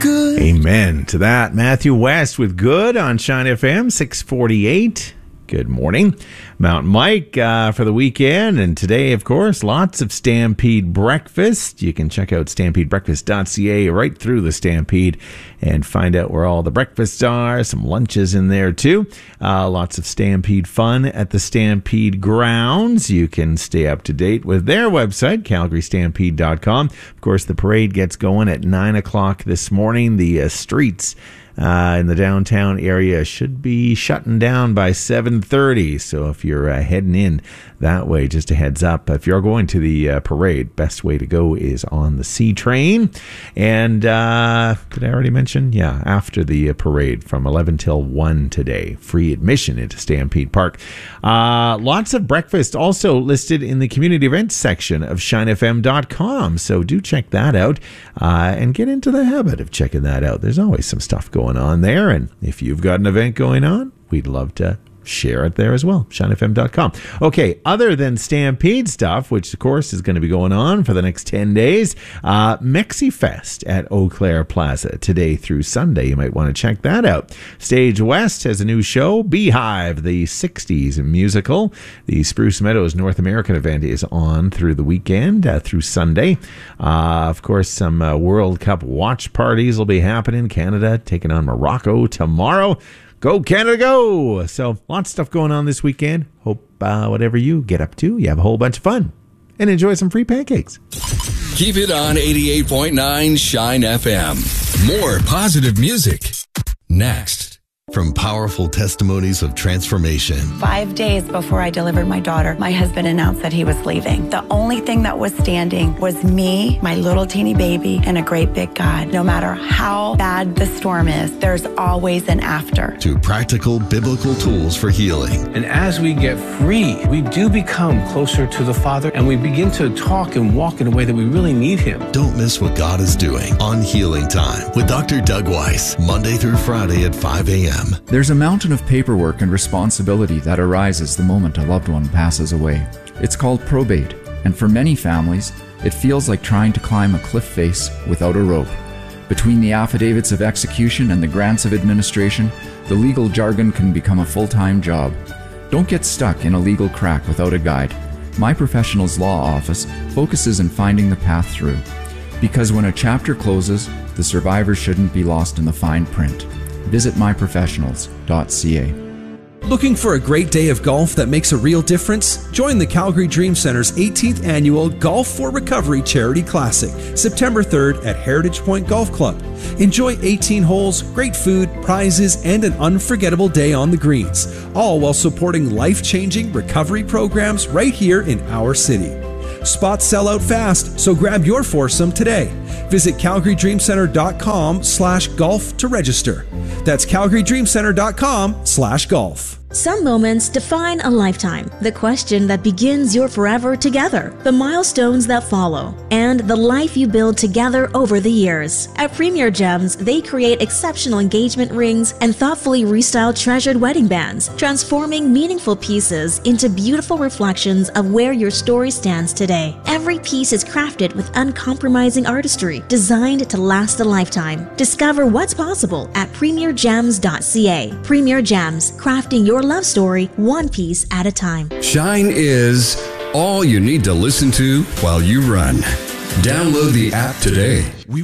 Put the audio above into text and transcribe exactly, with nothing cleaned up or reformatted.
Good. Amen to that. Matthew West with Good on Shine F M, six forty-eight. Good morning. Mountain Mike uh, for the weekend. And today, of course, lots of Stampede breakfast. You can check out stampede breakfast dot c a right through the Stampede and find out where all the breakfasts are. Some lunches in there, too. Uh, lots of Stampede fun at the Stampede grounds. You can stay up to date with their website, calgary stampede dot com. Of course, the parade gets going at nine o'clock this morning. The uh, streets Uh, in the downtown area should be shutting down by seven thirty. So if you're uh, heading in that way, just a heads up. If you're going to the uh, parade, best way to go is on the C train. And uh, did I already mention? Yeah, after the uh, parade from eleven till one today. Free admission into Stampede Park. Uh, lots of breakfast also listed in the community events section of shine f m dot com. So do check that out uh, and get into the habit of checking that out. There's always some stuff going on there, and if you've got an event going on, we'd love to share it there as well. shine f m dot com. Okay, other than Stampede stuff, which of course is going to be going on for the next ten days, uh, MexiFest at Eau Claire Plaza today through Sunday. You might want to check that out. Stage West has a new show, Beehive, the sixties musical. The Spruce Meadows North American event is on through the weekend, uh, through Sunday. Uh, of course, some uh, World Cup watch parties will be happening. Canada taking on Morocco tomorrow. Go Canada, go! So lots of stuff going on this weekend. Hope uh, whatever you get up to, you have a whole bunch of fun and enjoy some free pancakes. Keep it on eighty-eight point nine Shine F M. More positive music. Next. From powerful testimonies of transformation. Five days before I delivered my daughter, my husband announced that he was leaving. The only thing that was standing was me, my little teeny baby, and a great big God. No matter how bad the storm is, there's always an after. To practical biblical tools for healing. And as we get free, we do become closer to the Father, and we begin to talk and walk in a way that we really need Him. Don't miss what God is doing on Healing Time with Doctor Doug Weiss, Monday through Friday at five a.m. There's a mountain of paperwork and responsibility that arises the moment a loved one passes away. It's called probate, and for many families, it feels like trying to climb a cliff face without a rope. Between the affidavits of execution and the grants of administration, the legal jargon can become a full-time job. Don't get stuck in a legal crack without a guide. My Professionals Law Office focuses on finding the path through. Because when a chapter closes, the survivor shouldn't be lost in the fine print. Visit my professionals dot c a. Looking for a great day of golf that makes a real difference? Join the Calgary Dream Center's eighteenth annual Golf for Recovery Charity Classic, September third at Heritage Point Golf Club. Enjoy eighteen holes, great food, prizes, and an unforgettable day on the greens, all while supporting life-changing recovery programs right here in our city. Spots sell out fast, so grab your foursome today. Visit calgary dream center dot com slash golf to register. That's calgary dream center dot com slash golf. Some moments define a lifetime. The question that begins your forever together, the milestones that follow, and the life you build together over the years. At Premier Gems, they create exceptional engagement rings and thoughtfully restyled treasured wedding bands, transforming meaningful pieces into beautiful reflections of where your story stands today. Every piece is crafted with uncompromising artistry, designed to last a lifetime. Discover what's possible at premier gems dot c a. Premier Gems, crafting your love story one piece at a time. Shine is all you need to listen to while you run. Download the app today.